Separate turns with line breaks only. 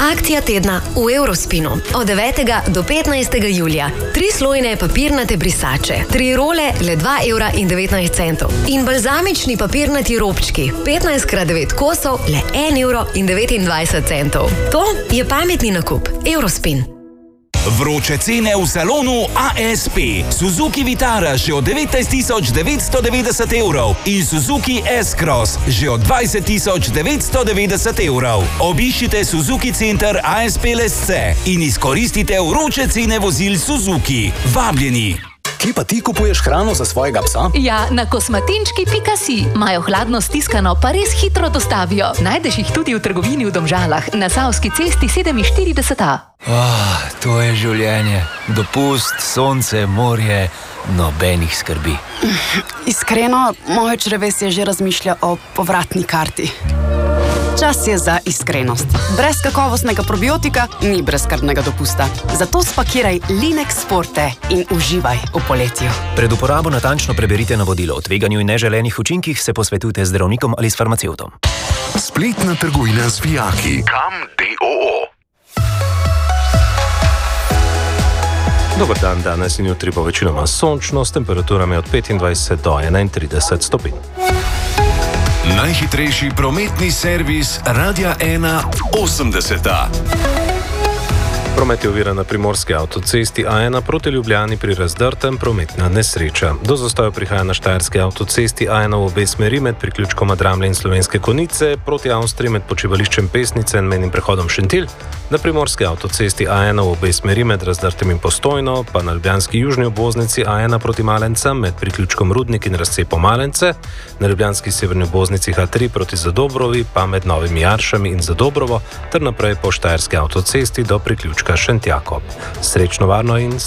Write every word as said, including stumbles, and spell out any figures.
Akcija tedna v Eurospinu. Od devetega do petnajstega julija. Tri slojne papirnate brisače. Tri role le dva evra in devetnajst centov. In balzamični papirnati robčki. petnajst krat devet kosov le en evro in devetindvajset centov. To je pametni nakup. Eurospin.
Vroče cene v salonu A S P. Suzuki Vitara že od devetnajst tisoč devetsto devetdeset evrov in Suzuki S-Cross že od dvajset tisoč devetsto devetdeset evrov. Obiščite Suzuki Center A S P Lesce in izkoristite vroče cene vozil Suzuki. Vabljeni!
Kje pa ti kupuješ hrano za svojega psa?
Ja, na kosmatinčki pika si. Imajo hladno stiskano, pa res hitro dostavijo. Najdeš jih tudi v trgovini v Domžalah, na Savski cesti sedeminštirideset A.
Oh, to je življenje. Dopust, sonce, morje, nobenih skrbi.
Iskreno, moje črevesje že razmišlja o povratni karti. Čas je za iskrenost. Brez kakovostnega probiotika ni brezskrbnega dopusta. Zato spakiraj Linex Forte in uživaj v poletju.
Pred uporabo natančno preberite navodilo. O tveganju in neželenih učinkih se posvetujte z zdravnikom ali s farmacevtom.
Spletna trgovina z vijaki. Kam D O O.
Dober dan, danes in jutri bo večinoma sončno, s temperaturami od petindvajset do enaintrideset stopinj.
Najhitrejši prometni servis Radia ena osemdeseta.
Promet je oviran na primorski avtocesti A ena proti Ljubljani pri Razdrtem, prometna nesreča. Do zastoja prihaja na štajerski avtocesti A ena v obe smeri med priključkom Dramlje in Slovenske Konjice, proti Avstriji med počivališčem Pesnice in mejnim prehodom Šentilj, na primorski avtocesti A ena v obe smeri med Razdrtem in Postojno, pa na ljubljanski južni obvoznici A ena proti Malencem med priključkom Rudnik in razcepom Malence, na ljubljanski severni obvoznici H tri proti Zadobrovi, pa med Novimi Jaršami in Zadobrovo, ter naprej po štajerski avtocesti do priključka Šentjakob. Srečno, varno in